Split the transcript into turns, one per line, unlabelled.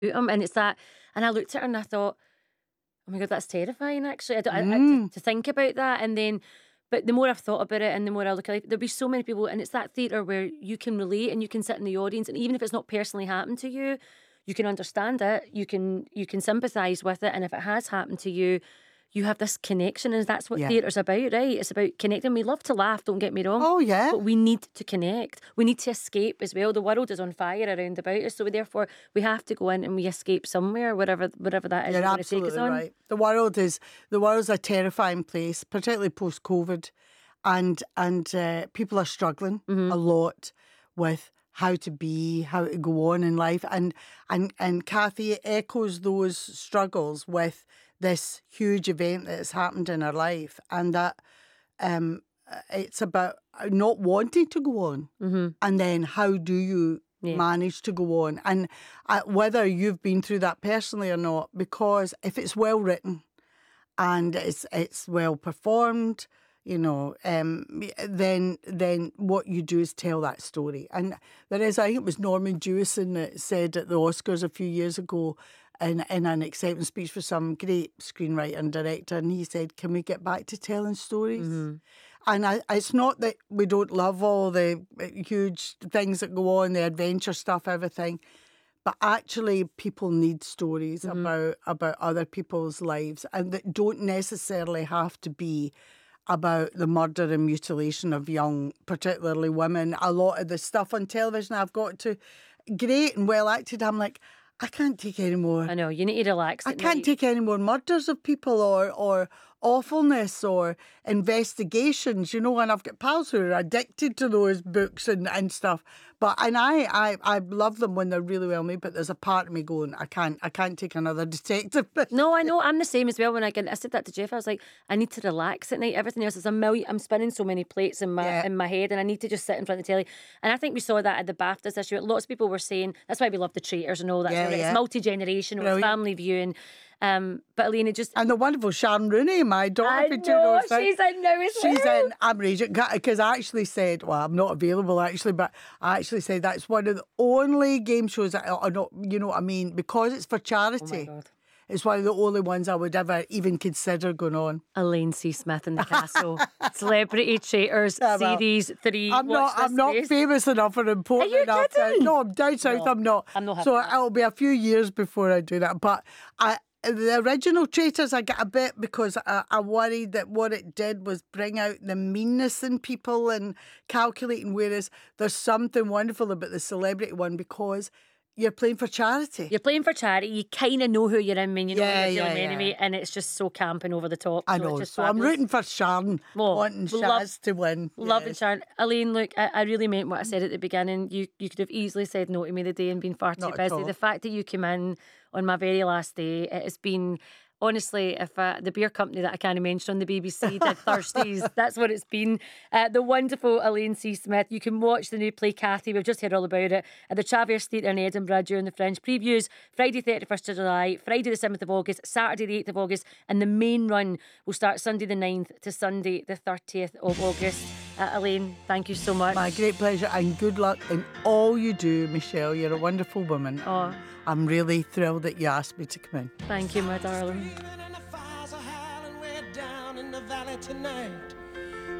And it's that, and I looked at her and I thought, oh my God, that's terrifying, actually. To think about that. And then, but the more I've thought about it and the more I look at it, there'll be so many people, and it's that theatre where you can relate and you can sit in the audience, and even if it's not personally happened to you, you can understand it, you can sympathise with it, and if it has happened to you, you have this connection, and that's what theatre's about, right? It's about connecting. We love to laugh, don't get me wrong.
Oh, yeah.
But we need to connect. We need to escape as well. The world is on fire around about us, so therefore we have to go in and we escape somewhere, wherever that is.
You're
going to take us
absolutely
on.
right. The world's a terrifying place, particularly post-COVID, and people are struggling a lot with how to be, how to go on in life, and Kathy echoes those struggles with this huge event that has happened in her life, and that it's about not wanting to go on, and then how do you manage to go on, and whether you've been through that personally or not, because if it's well written and it's well performed, you know, then what you do is tell that story. And there is, I think it was Norman Jewison that said at the Oscars a few years ago, in an acceptance speech for some great screenwriter and director, and he said, can we get back to telling stories? And it's not that we don't love all the huge things that go on, the adventure stuff, everything, but actually people need stories about other people's lives, and that don't necessarily have to be about the murder and mutilation of young, particularly women. A lot of the stuff on television I've got to, great and well acted, I'm like, I can't take any more.
I know, you need to relax.
I can't take any more murders of people or awfulness or investigations, you know, and I've got pals who are addicted to those books and stuff. But I love them when they're really well made, but there's a part of me going, I can't take another detective.
No, I know, I'm the same as well. When I said that to Jeff, I was like, I need to relax at night. Everything else is a million. I'm spinning so many plates in my head, and I need to just sit in front of the telly. And I think we saw that at the BAFTAs this year. Lots of people were saying that's why we love The Traitors and all that. It's multi-generational, it's family viewing. But Elaine, just...
And the wonderful Sharon Rooney, my daughter.
I know, she's in now as well.
She's in, I'm raging, because I actually said, well, I'm not available actually, but I actually said that's one of the only game shows that are not, you know what I mean, because it's for charity.
Oh my God.
It's one of the only ones I would ever even consider going on.
Elaine C. Smith in the Castle. Celebrity Traitors, Series 3.
I'm not famous enough or important enough.
Are you kidding?
No, I'm down south, I'm not.
I'm not
so
happy.
it'll be a few years before I do that. But the original Traitors, I get a bit because I worried that what it did was bring out the meanness in people and calculating, whereas there's something wonderful about the celebrity one because you're playing for charity.
You're playing for charity. You kind of know who you're in when you know you're dealing anyway, and it's just so camping over the top.
I know. So I'm rooting for Sharon, wanting Shaz to win.
Loving Sharon. Elaine, look, I really meant what I said at the beginning. You could have easily said no to me the day and been far too busy. The fact that you came in on my very last day, it has been... Honestly, if the beer company that I can't mention on the BBC did Thursdays, that's what it's been. The wonderful Elaine C. Smith. You can watch the new play Kathy, we've just heard all about it, at the Traverse Theatre in Edinburgh during the Fringe previews. Friday 31st of July, Friday the 7th of August, Saturday the 8th of August, and the main run will start Sunday the 9th to Sunday the 30th of August. Elaine, thank you so much.
My great pleasure, and good luck in all you do, Michelle. You're a wonderful woman.
Oh,
I'm really thrilled that you asked me to come in.
Thank you, my darling.
And the fires are howling way down in the valley tonight.